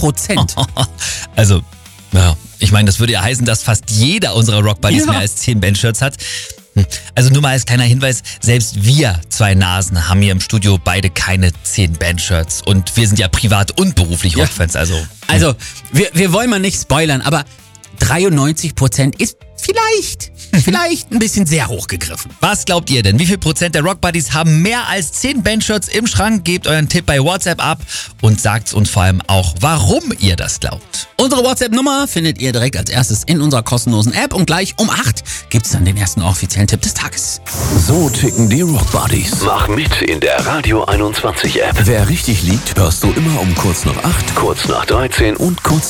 10%. Also, ja, ich meine, das würde ja heißen, dass fast jeder unserer Rock Buddies mehr als 10 Bandshirts hat. Also nur mal als kleiner Hinweis, selbst wir 2 Nasen haben hier im Studio beide keine 10 Bandshirts. Und wir sind ja privat und beruflich Rockfans, also wir wollen mal nicht spoilern, aber 93% ist vielleicht ein bisschen sehr hochgegriffen. Was glaubt ihr denn? Wie viel Prozent der Rock Buddies haben mehr als 10 Bandshirts im Schrank? Gebt euren Tipp bei WhatsApp ab und sagt uns vor allem auch, warum ihr das glaubt. Unsere WhatsApp-Nummer findet ihr direkt als erstes in unserer kostenlosen App und gleich um 8 gibt's dann den ersten offiziellen Tipp des Tages. So ticken die Rock Buddies. Mach mit in der Radio 21 App. Wer richtig liegt, hörst du immer um kurz nach 8, Kurz nach 13 und kurz